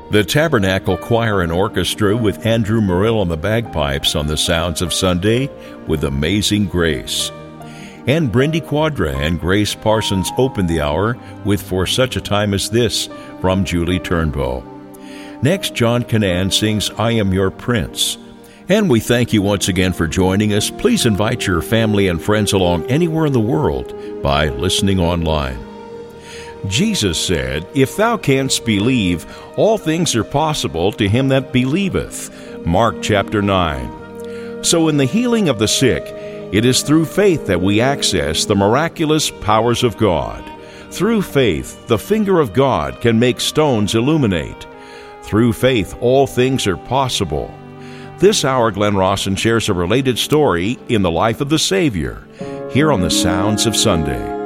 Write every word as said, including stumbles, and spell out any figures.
The Tabernacle Choir and Orchestra with Andrew Murrill on the bagpipes on the Sounds of Sunday with Amazing Grace. And Brindy Quadra and Grace Parsons opened the hour with For Such a Time as This from Julie Turnbow. Next, John Canaan sings I Am Your Prince. And we thank you once again for joining us. Please invite your family and friends along anywhere in the world by listening online. Jesus said, If thou canst believe, all things are possible to him that believeth. Mark chapter nine. So in the healing of the sick, it is through faith that we access the miraculous powers of God. Through faith, the finger of God can make stones illuminate. Through faith, all things are possible. This hour, Glenn Rawson shares a related story in the life of the Savior, here on the Sounds of Sunday.